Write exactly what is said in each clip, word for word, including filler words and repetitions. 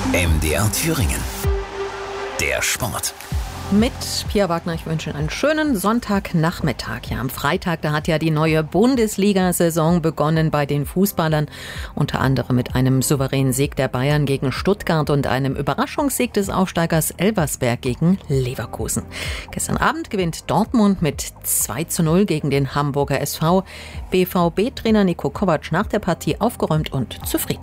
M D R Thüringen. Der Sport. Mit Pia Wagner, ich wünsche Ihnen einen schönen Sonntagnachmittag. Ja, am Freitag, da hat ja die neue Bundesliga-Saison begonnen bei den Fußballern. Unter anderem mit einem souveränen Sieg der Bayern gegen Stuttgart und einem Überraschungssieg des Aufsteigers Elversberg gegen Leverkusen. Gestern Abend gewinnt Dortmund mit zwei zu null gegen den Hamburger S V. B V B-Trainer Niko Kovac nach der Partie aufgeräumt und zufrieden.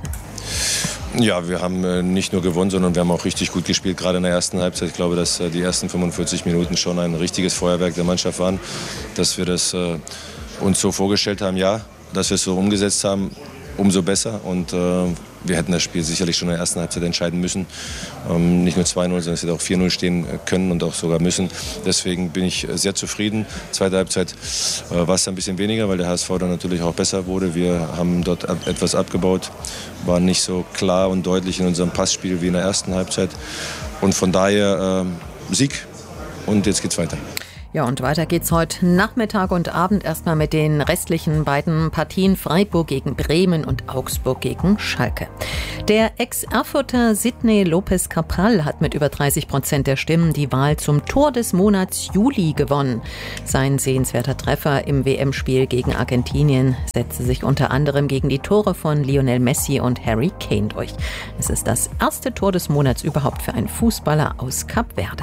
Ja, wir haben nicht nur gewonnen, sondern wir haben auch richtig gut gespielt, gerade in der ersten Halbzeit. Ich glaube, dass die ersten fünfundvierzig Minuten schon ein richtiges Feuerwerk der Mannschaft waren. Dass wir das äh, uns so vorgestellt haben, ja, dass wir es so umgesetzt haben, umso besser. Und äh, wir hätten das Spiel sicherlich schon in der ersten Halbzeit entscheiden müssen. Ähm, nicht nur zwei null, sondern es hätte auch vier null stehen können und auch sogar müssen. Deswegen bin ich sehr zufrieden. Zweite Halbzeit äh, war es ein bisschen weniger, weil der H S V dann natürlich auch besser wurde. Wir haben dort ab, etwas abgebaut, waren nicht so klar und deutlich in unserem Passspiel wie in der ersten Halbzeit. Und von daher äh, Sieg und jetzt geht's weiter. Ja, und weiter geht's heute Nachmittag und Abend erstmal mit den restlichen beiden Partien Freiburg gegen Bremen und Augsburg gegen Schalke. Der Ex-Erfurter Sidney Lopez Cabral hat mit über dreißig Prozent der Stimmen die Wahl zum Tor des Monats Juli gewonnen. Sein sehenswerter Treffer im W M-Spiel gegen Argentinien setzte sich unter anderem gegen die Tore von Lionel Messi und Harry Kane durch. Es ist das erste Tor des Monats überhaupt für einen Fußballer aus Kap Verde.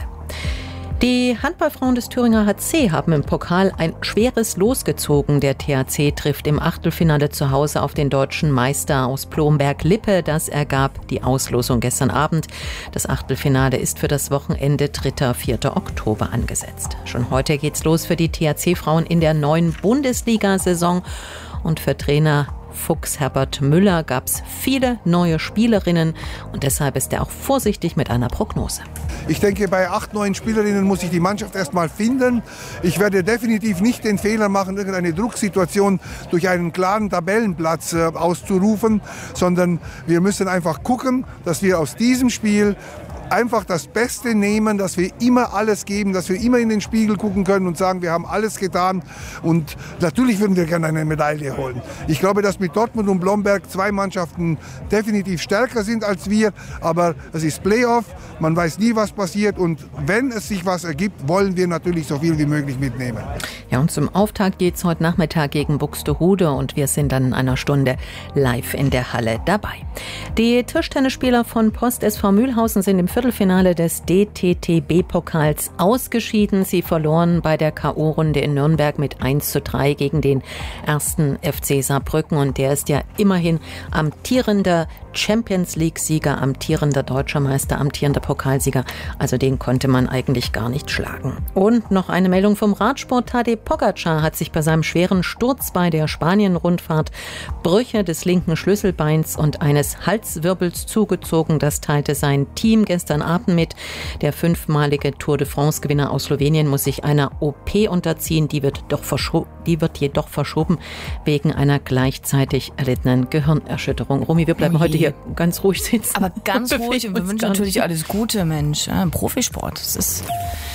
Die Handballfrauen des Thüringer H C haben im Pokal ein schweres Los gezogen. Der T H C trifft im Achtelfinale zu Hause auf den deutschen Meister aus Blomberg-Lippe. Das ergab die Auslosung gestern Abend. Das Achtelfinale ist für das Wochenende dritter und vierter Oktober angesetzt. Schon heute geht's los für die T H C-Frauen in der neuen Bundesliga-Saison. Und für Trainer Fuchs Herbert Müller gab es viele neue Spielerinnen und deshalb ist er auch vorsichtig mit einer Prognose. Ich denke, bei acht neuen Spielerinnen muss ich die Mannschaft erstmal finden. Ich werde definitiv nicht den Fehler machen, irgendeine Drucksituation durch einen klaren Tabellenplatz äh, auszurufen, sondern wir müssen einfach gucken, dass wir aus diesem Spiel einfach das Beste nehmen, dass wir immer alles geben, dass wir immer in den Spiegel gucken können und sagen, wir haben alles getan. Und natürlich würden wir gerne eine Medaille holen. Ich glaube, dass mit Dortmund und Blomberg zwei Mannschaften definitiv stärker sind als wir. Aber es ist Playoff, man weiß nie, was passiert. Und wenn es sich was ergibt, wollen wir natürlich so viel wie möglich mitnehmen. Ja, und zum Auftakt geht es heute Nachmittag gegen Buxtehude und wir sind dann in einer Stunde live in der Halle dabei. Die Tischtennisspieler von Post S V Mühlhausen sind im Viertelfinale des D T T B-Pokals ausgeschieden. Sie verloren bei der K O-Runde in Nürnberg mit eins zu drei gegen den ersten F C Saarbrücken. Und der ist ja immerhin amtierender Champions-League-Sieger, amtierender deutscher Meister, amtierender Pokalsieger. Also den konnte man eigentlich gar nicht schlagen. Und noch eine Meldung vom Radsport. Tadej Pogačar hat sich bei seinem schweren Sturz bei der Spanien-Rundfahrt Brüche des linken Schlüsselbeins und eines Halswirbels zugezogen. Das teilte sein Team gestern Abend mit. Der fünfmalige Tour de France-Gewinner aus Slowenien muss sich einer O P unterziehen. Die wird, doch verscho- die wird jedoch verschoben wegen einer gleichzeitig erlittenen Gehirnerschütterung. Romy, wir bleiben oh heute hier ganz ruhig sitzen. Aber ganz ruhig und wir wünschen natürlich alles Gute, Mensch. Ja, Profisport, das ist...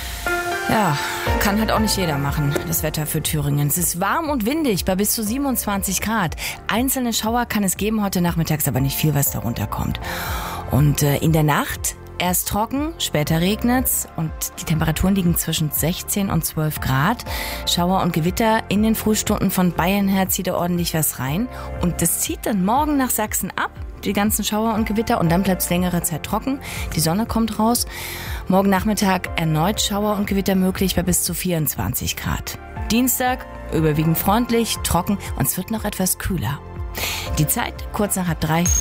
Ja, kann halt auch nicht jeder machen, das Wetter für Thüringen. Es ist warm und windig bei bis zu siebenundzwanzig Grad. Einzelne Schauer kann es geben heute nachmittags, aber nicht viel, was darunter kommt. Und äh, in der Nacht erst trocken, später regnet's und die Temperaturen liegen zwischen sechzehn und zwölf Grad. Schauer und Gewitter in den Frühstunden von Bayern her zieht da ordentlich was rein. Und das zieht dann morgen nach Sachsen ab, die ganzen Schauer und Gewitter, und dann bleibt es längere Zeit trocken. Die Sonne kommt raus. Morgen Nachmittag erneut Schauer und Gewitter möglich bei bis zu vierundzwanzig Grad. Dienstag überwiegend freundlich, trocken und es wird noch etwas kühler. Die Zeit kurz nach halb drei.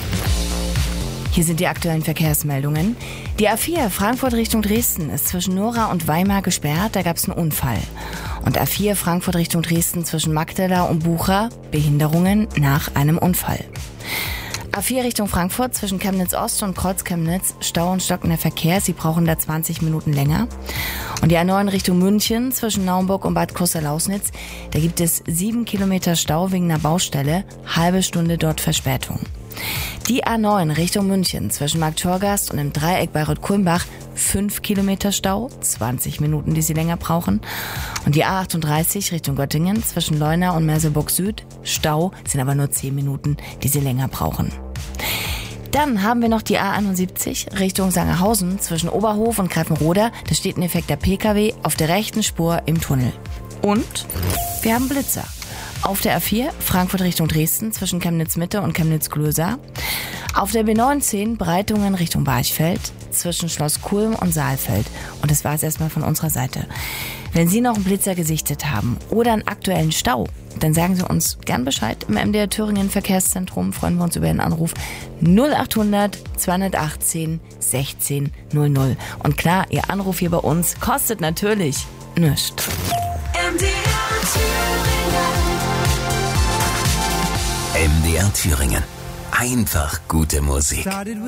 Hier sind die aktuellen Verkehrsmeldungen. Die A vier Frankfurt Richtung Dresden ist zwischen Nora und Weimar gesperrt, da gab es einen Unfall. Und A vier Frankfurt Richtung Dresden zwischen Magdala und Bucha, Behinderungen nach einem Unfall. A vier Richtung Frankfurt zwischen Chemnitz Ost und Kreuz-Chemnitz, Stau und stockender Verkehr, Sie brauchen da zwanzig Minuten länger. Und die A neun Richtung München zwischen Naumburg und Bad Kreuznach-Lausnitz, da gibt es sieben Kilometer Stau wegen einer Baustelle, halbe Stunde dort Verspätung. Die A neun Richtung München zwischen Marktschorgast und im Dreieck Bayreuth-Kulmbach, fünf Kilometer Stau, zwanzig Minuten, die Sie länger brauchen. Und die A achtunddreißig Richtung Göttingen zwischen Leuna und Merseburg Süd, Stau, sind aber nur zehn Minuten, die Sie länger brauchen. Dann haben wir noch die A einundsiebzig Richtung Sangerhausen zwischen Oberhof und Greifenroda. Da steht ein defekter P K W auf der rechten Spur im Tunnel. Und wir haben Blitzer. Auf der A vier Frankfurt Richtung Dresden zwischen Chemnitz-Mitte und Chemnitz-Glösa. Auf der B neunzehn Breitungen Richtung Barchfeld zwischen Schloss Kulm und Saalfeld. Und das war es erstmal von unserer Seite. Wenn Sie noch einen Blitzer gesichtet haben oder einen aktuellen Stau, dann sagen Sie uns gern Bescheid im M D R Thüringen Verkehrszentrum. Freuen wir uns über Ihren Anruf null achthundert zweihundertachtzehn sechzehn null null. Und klar, Ihr Anruf hier bei uns kostet natürlich nichts. M D R Thüringen. Einfach gute Musik.